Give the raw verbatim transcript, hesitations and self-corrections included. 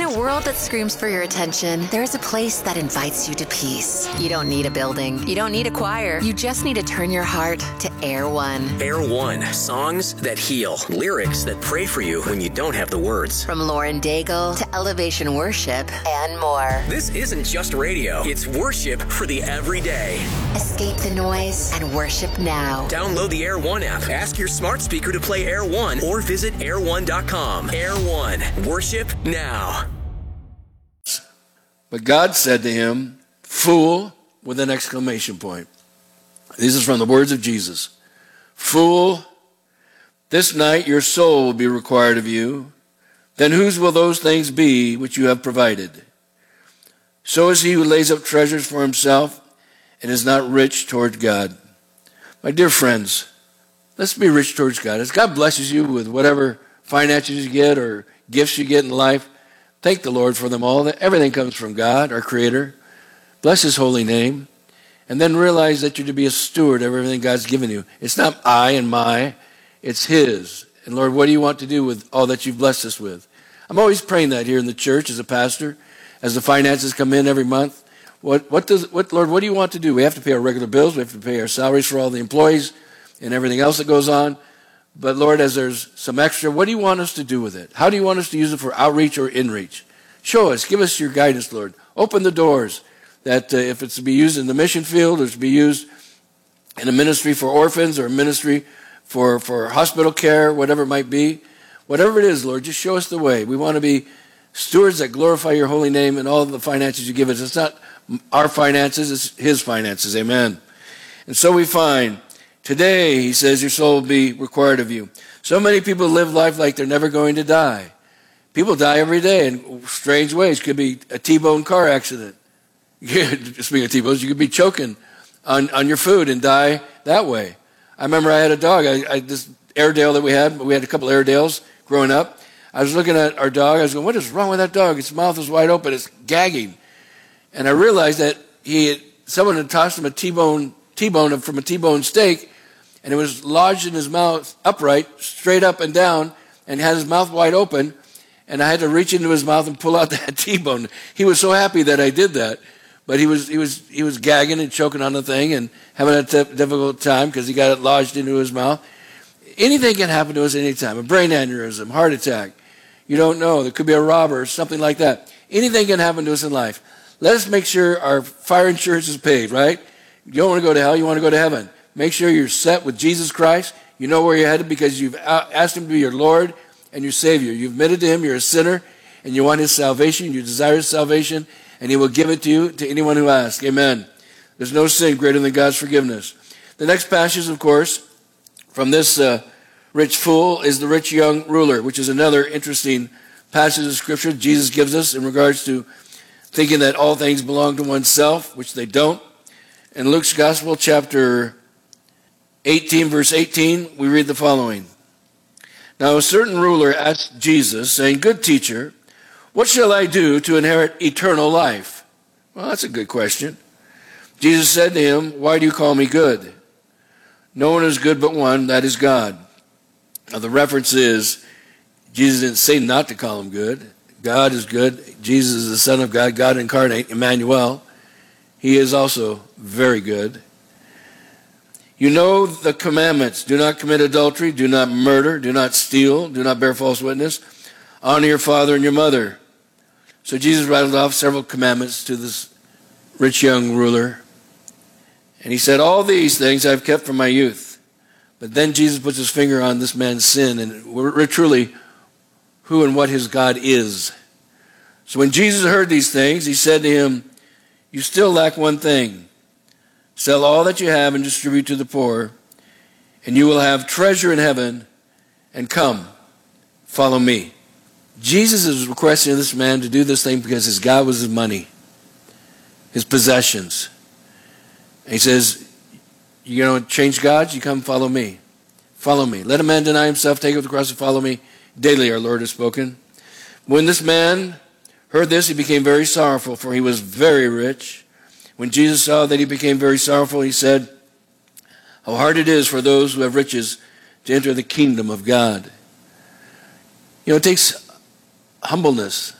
a world that screams for your attention, there is a place that invites you to peace. You don't need a building. You don't need a choir. You just need to turn your heart to Air One. Air One. Songs that heal. Lyrics that pray for you when you don't have the words. From Lauren Daigle to Elevation Worship and more. This isn't just radio. It's worship for the everyday. Escape the noise and worship now. Download the Air One app. Ask your smart speaker to play Air One or visit air one dot com. Air One. Worship now. But God said to him, "Fool," with an exclamation point. This is from the words of Jesus. "Fool, this night your soul will be required of you. Then whose will those things be which you have provided? So is he who lays up treasures for himself and is not rich toward God." My dear friends, let's be rich towards God. As God blesses you with whatever finances you get or gifts you get in life, thank the Lord for them all. Everything comes from God, our Creator. Bless His holy name. And then realize that you're to be a steward of everything God's given you. It's not I and my, it's His. And Lord, what do you want to do with all that you've blessed us with? I'm always praying that here in the church as a pastor, as the finances come in every month. What, what does, what, Lord, what do you want to do? We have to pay our regular bills. We have to pay our salaries for all the employees and everything else that goes on. But Lord, as there's some extra, what do you want us to do with it? How do you want us to use it for outreach or inreach? Show us. Give us your guidance, Lord. Open the doors that uh, if it's to be used in the mission field or to be used in a ministry for orphans or a ministry for, for hospital care, whatever it might be, whatever it is, Lord, just show us the way. We want to be stewards that glorify your holy name and all the finances you give us. It's not our finances, it's His finances. Amen. And so we find today, He says, your soul will be required of you. So many people live life like they're never going to die. People die every day in strange ways. Could be a T-bone car accident. Speaking of T-bones, you could be choking on, on your food and die that way. I remember I had a dog, I, I, this Airedale that we had. We had a couple Airedales growing up. I was looking at our dog. I was going, what is wrong with that dog? Its mouth is wide open. It's gagging. And I realized that he had, someone had tossed him a T-bone, T-bone from a T-bone steak, and it was lodged in his mouth upright, straight up and down, and had his mouth wide open. And I had to reach into his mouth and pull out that T-bone. He was so happy that I did that. But he was he was he was gagging and choking on the thing and having a t- difficult time because he got it lodged into his mouth. Anything can happen to us anytime. A brain aneurysm, heart attack. You don't know. There could be a robber or something like that. Anything can happen to us in life. Let us make sure our fire insurance is paid, right? You don't want to go to hell. You want to go to heaven. Make sure you're set with Jesus Christ. You know where you're headed because you've asked Him to be your Lord and your Savior. You've admitted to Him you're a sinner and you want His salvation. You desire His salvation, and He will give it to you, to anyone who asks. Amen. There's no sin greater than God's forgiveness. The next passage, of course, from this uh, rich fool is the rich young ruler, which is another interesting passage of Scripture Jesus gives us in regards to thinking that all things belong to oneself, which they don't. In Luke's Gospel, chapter eighteen, verse eighteen, we read the following. Now a certain ruler asked Jesus, saying, "Good teacher, what shall I do to inherit eternal life?" Well, that's a good question. Jesus said to him, "Why do you call me good? No one is good but one, that is God." Now the reference is, Jesus didn't say not to call him good. God is good. Jesus is the Son of God, God incarnate, Emmanuel. He is also very good. You know the commandments. Do not commit adultery. Do not murder. Do not steal. Do not bear false witness. Honor your father and your mother. So Jesus rattled off several commandments to this rich young ruler. And he said, all these things I've kept from my youth. But then Jesus puts his finger on this man's sin and we're truly who and what his God is. So when Jesus heard these things, he said to him, you still lack one thing. Sell all that you have and distribute to the poor, and you will have treasure in heaven, and come, follow me. Jesus is requesting this man to do this thing because his God was his money, his possessions. And he says, you're going to change gods? You come follow me. Follow me. Let a man deny himself, take up the cross, and follow me. Daily our Lord has spoken. When this man heard this, he became very sorrowful, for he was very rich. When Jesus saw that he became very sorrowful, he said, how hard it is for those who have riches to enter the kingdom of God. You know, it takes humbleness